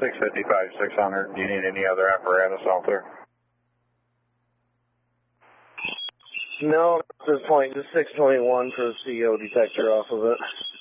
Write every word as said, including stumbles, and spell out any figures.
six fifty-five, six hundred. Do you need any other apparatus out there? No, at this point, just six twenty-one for the C O detector off of it.